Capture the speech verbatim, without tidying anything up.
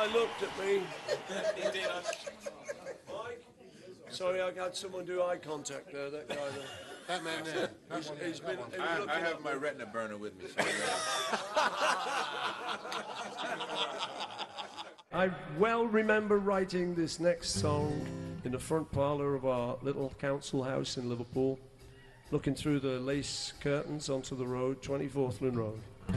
guy looked at me. Mike? Sorry, I had someone do eye contact there, that guy there. That man there. That He's, one, he's that been, one. he was I, looking I have at my me. retina burner with me. So I well remember writing this next song in the front parlour of our little council house in Liverpool, looking through the lace curtains onto the road, twenty-fourth Lynn Road.